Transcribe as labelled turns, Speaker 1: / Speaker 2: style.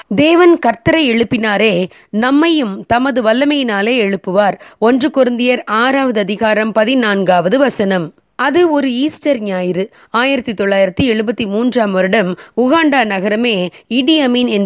Speaker 1: தேவன் கர்த்தரை எழுப்பினாரே, நம்மையும் தமது வல்லமையினாலே எழுப்புவார். 1 கொரிந்தியர் 6:14. அது ஒரு ஈஸ்டர் ஞாயிறு. 1973 உகாண்டா நகரமே இடி அமீன்